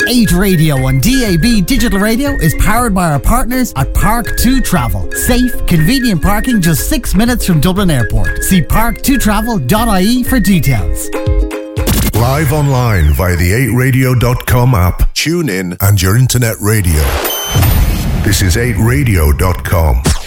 8 Radio on DAB Digital Radio is powered by our partners at Park2 Travel. Safe, convenient parking just 6 minutes from Dublin Airport. See park2travel.ie for details. Live online via the 8radio.com app, tune in and your internet radio. This is 8radio.com.